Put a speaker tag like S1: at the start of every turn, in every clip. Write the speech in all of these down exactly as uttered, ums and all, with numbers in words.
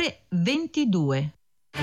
S1: ore ventidue.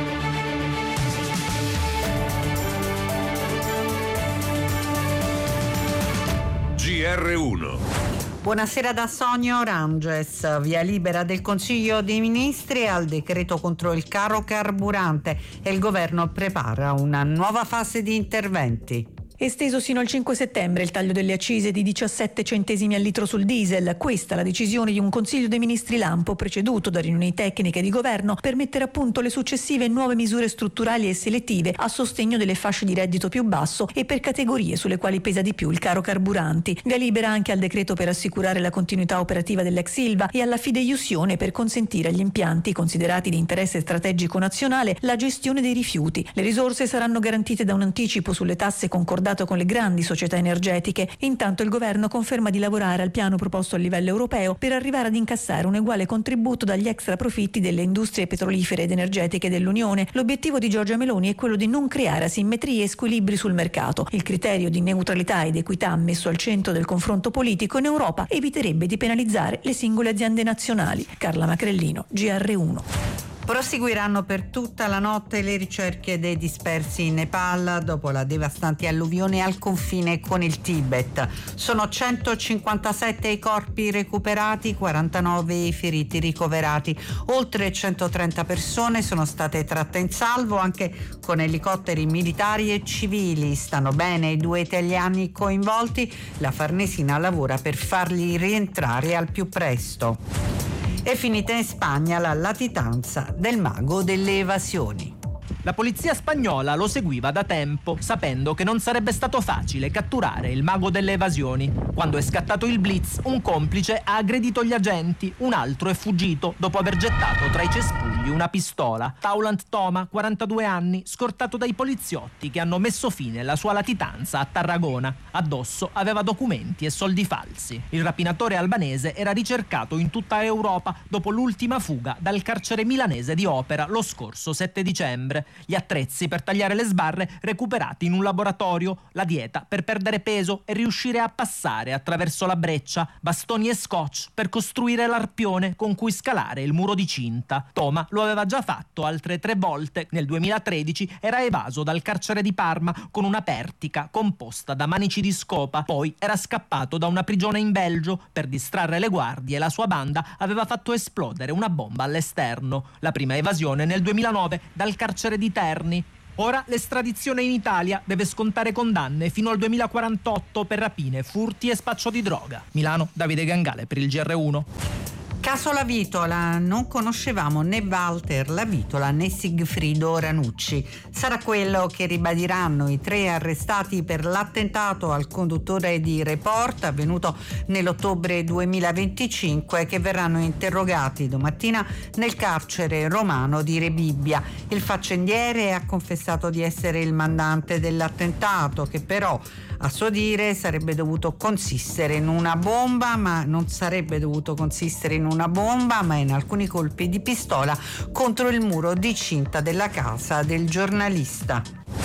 S2: G R uno.
S3: Buonasera da Sonia Oranges. Via libera del Consiglio dei Ministri al decreto contro il caro carburante e il governo prepara una nuova fase di interventi.
S4: Esteso sino al cinque settembre il taglio delle accise di diciassette centesimi al litro sul diesel. Questa la decisione di un Consiglio dei Ministri lampo preceduto da riunioni tecniche di governo per mettere a punto le successive nuove misure strutturali e selettive a sostegno delle fasce di reddito più basso e per categorie sulle quali pesa di più il caro carburanti. Via libera anche al decreto per assicurare la continuità operativa dell'ex Ilva e alla fideiussione per consentire agli impianti considerati di interesse strategico nazionale la gestione dei rifiuti. Le risorse saranno garantite da un anticipo sulle tasse concordate con le grandi società energetiche. Intanto il governo conferma di lavorare al piano proposto a livello europeo per arrivare ad incassare un uguale contributo dagli extra profitti delle industrie petrolifere ed energetiche dell'Unione. L'obiettivo di Giorgia Meloni è quello di non creare asimmetrie e squilibri sul mercato. Il criterio di neutralità ed equità messo al centro del confronto politico in Europa eviterebbe di penalizzare le singole aziende nazionali. Carla Macrellino, G R uno.
S3: Proseguiranno per tutta la notte le ricerche dei dispersi in Nepal dopo la devastante alluvione al confine con il Tibet. Sono centocinquantasette i corpi recuperati, quarantanove i feriti ricoverati. Oltre centotrenta persone sono state tratte in salvo anche con elicotteri militari e civili. Stanno bene i due italiani coinvolti. La Farnesina lavora per farli rientrare al più presto. È finita in Spagna la latitanza del mago delle evasioni.
S5: La polizia spagnola lo seguiva da tempo, sapendo che non sarebbe stato facile catturare il mago delle evasioni. Quando è scattato il blitz, un complice ha aggredito gli agenti, un altro è fuggito dopo aver gettato tra i cespugli una pistola. Taulant Toma, quarantadue anni, scortato dai poliziotti che hanno messo fine alla sua latitanza a Tarragona. Addosso aveva documenti e soldi falsi. Il rapinatore albanese era ricercato in tutta Europa dopo l'ultima fuga dal carcere milanese di Opera lo scorso sette dicembre. Gli attrezzi per tagliare le sbarre recuperati in un laboratorio, la dieta per perdere peso e riuscire a passare attraverso la breccia, bastoni e scotch per costruire l'arpione con cui scalare il muro di cinta. Toma lo aveva già fatto altre tre volte. Nel duemilatredici era evaso dal carcere di Parma con una pertica composta da manici di scopa, poi era scappato da una prigione in Belgio. Per distrarre le guardie la sua banda aveva fatto esplodere una bomba all'esterno. La prima evasione nel duemilanove dal carcere di Terni. Ora l'estradizione in Italia, deve scontare condanne fino al duemilaquarantotto per rapine, furti e spaccio di droga. Milano, Davide Gangale per il G R uno.
S3: Caso La Vitola, non conoscevamo né Walter La Vitola né Sigfrido Ranucci. Sarà quello che ribadiranno i tre arrestati per l'attentato al conduttore di Report avvenuto nell'ottobre duemilaventicinque, che verranno interrogati domattina nel carcere romano di Rebibbia. Il faccendiere ha confessato di essere il mandante dell'attentato, che però a suo dire sarebbe dovuto consistere in una bomba, ma non sarebbe dovuto consistere in una bomba, ma in alcuni colpi di pistola contro il muro di cinta della casa del giornalista.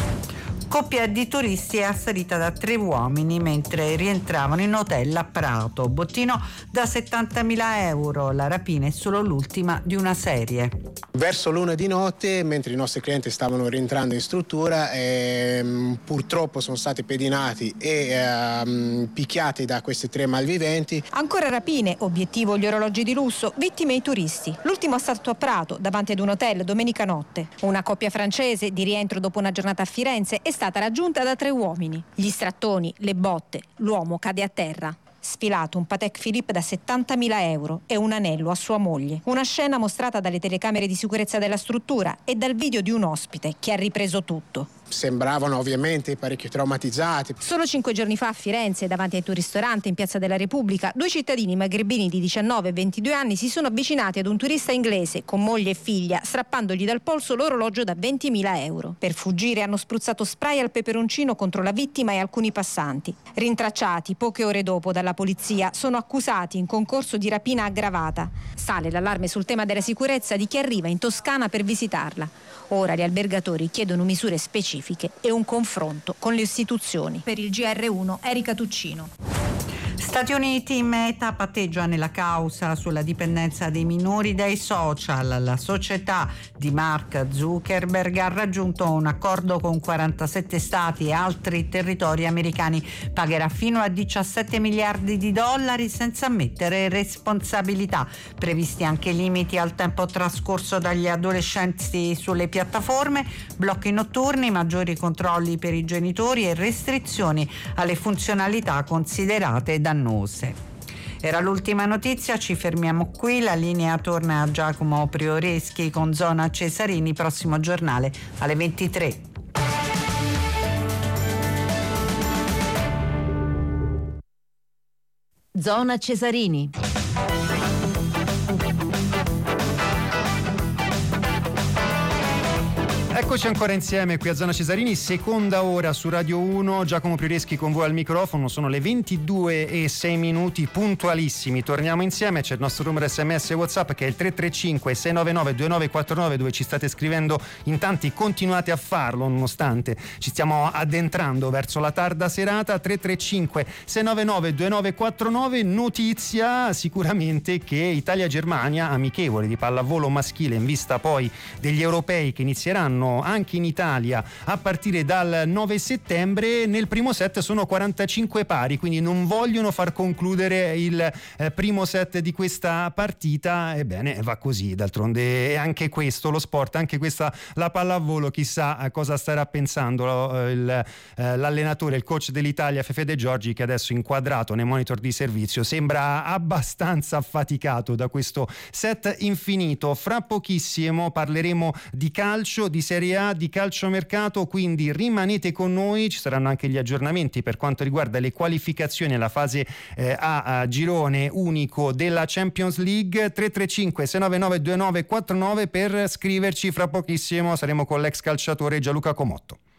S3: Coppia di turisti è assalita da tre uomini mentre rientravano in hotel a Prato. Bottino da settantamila euro. La rapina è solo l'ultima di una serie.
S6: Verso l'una di notte, mentre i nostri clienti stavano rientrando in struttura, ehm, purtroppo sono stati pedinati e ehm, picchiati da questi tre malviventi.
S7: Ancora rapine, obiettivo gli orologi di lusso, vittime i turisti. L'ultimo assalto a Prato, davanti ad un hotel domenica notte. Una coppia francese, di rientro dopo una giornata a Firenze, è stata raggiunta da tre uomini. Gli strattoni, le botte, l'uomo cade a terra. Sfilato un Patek Philippe da settantamila euro e un anello a sua moglie. Una scena mostrata dalle telecamere di sicurezza della struttura e dal video di un ospite che ha ripreso tutto.
S6: Sembravano ovviamente parecchio traumatizzati.
S7: Solo cinque giorni fa a Firenze, davanti al tuo ristorante in Piazza della Repubblica, due cittadini magrebini di diciannove e ventidue anni si sono avvicinati ad un turista inglese con moglie e figlia, strappandogli dal polso l'orologio da ventimila euro. Per fuggire hanno spruzzato spray al peperoncino contro la vittima e alcuni passanti. Rintracciati poche ore dopo dalla polizia, sono accusati in concorso di rapina aggravata. Sale l'allarme sul tema della sicurezza di chi arriva in Toscana per visitarla. Ora gli albergatori chiedono misure specifiche e un confronto con le istituzioni. Per il G R uno, Erika Tuccino.
S3: Stati Uniti, Meta patteggia nella causa sulla dipendenza dei minori dai social. La società di Mark Zuckerberg ha raggiunto un accordo con quarantasette stati e altri territori americani. Pagherà fino a diciassette miliardi di dollari senza ammettere responsabilità. Previsti anche limiti al tempo trascorso dagli adolescenti sulle piattaforme, blocchi notturni, maggiori controlli per i genitori e restrizioni alle funzionalità considerate dannose. Era l'ultima notizia, ci fermiamo qui, la linea torna a Giacomo Prioreschi con Zona Cesarini, prossimo giornale alle ventitré.
S1: Zona Cesarini.
S8: Eccoci ancora insieme qui a Zona Cesarini, seconda ora su Radio uno, Giacomo Prioreschi con voi al microfono, sono le ventidue e sei minuti puntualissimi, torniamo insieme, c'è il nostro numero sms e WhatsApp che è il tre tre cinque sei nove nove due nove quattro nove, dove ci state scrivendo in tanti, continuate a farlo nonostante ci stiamo addentrando verso la tarda serata. Tre tre cinque sei nove nove due nove quattro nove, notizia sicuramente che Italia-Germania, amichevole di pallavolo maschile in vista poi degli europei che inizieranno anche in Italia a partire dal nove settembre, nel primo set sono quarantacinque pari, quindi non vogliono far concludere il eh, primo set di questa partita. Ebbene, va così, d'altronde è anche questo lo sport, anche questa la pallavolo, chissà eh, cosa starà pensando eh, il, eh, l'allenatore, il coach dell'Italia Fefe De Giorgi, che adesso inquadrato nei monitor di servizio sembra abbastanza affaticato da questo set infinito. Fra pochissimo parleremo di calcio, di Serie A, di calciomercato, quindi rimanete con noi, ci saranno anche gli aggiornamenti per quanto riguarda le qualificazioni alla fase eh, a, a girone unico della Champions League. Tre tre cinque sei nove nove due nove quattro nove per scriverci, fra pochissimo saremo con l'ex calciatore Gianluca Comotto.